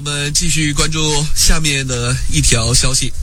我们继续关注下面的一条消息。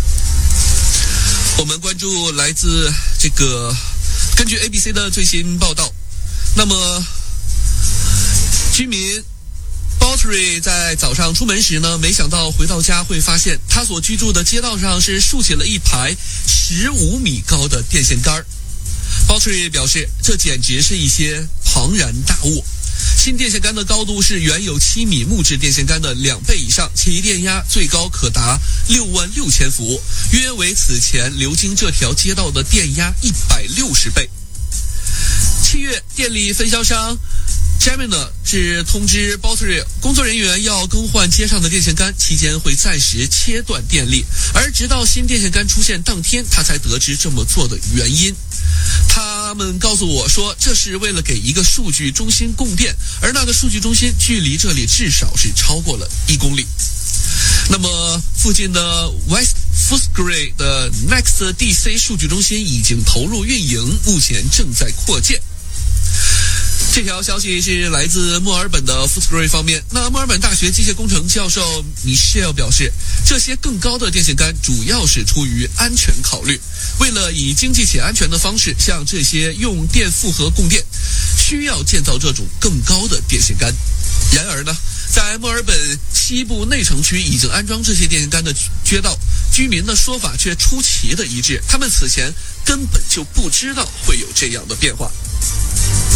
我们关注来自根据 ABC 的最新报道，那么居民 Baltry 在早上出门时呢，没想到回到家会发现他所居住的街道上是竖起了一排15米高的电线杆。Baltry 表示，这简直是一些庞然大物。新电线杆的高度是原有7米木质电线杆的2倍以上，其电压最高可达66000伏，约为此前流经这条街道的电压160倍。7月，电力分销商 Gemina 是通知 Baltry 工作人员要更换街上的电线杆，期间会暂时切断电力，而直到新电线杆出现当天，他才得知这么做的原因。他们告诉我说，这是为了给一个数据中心供电，而那个数据中心距离这里至少是超过了1公里。那么附近的 West Footscray 的 Next DC 数据中心已经投入运营，目前正在扩建。这条消息是来自墨尔本的 Footscray 方面。那墨尔本大学机械工程教授 Michelle 表示，这些更高的电线杆主要是出于安全考虑，为了以经济且安全的方式向这些用电负荷供电，需要建造这种更高的电线杆。然而呢，在墨尔本西部内城区已经安装这些电线杆的街道，居民的说法却出奇的一致，他们此前根本就不知道会有这样的变化。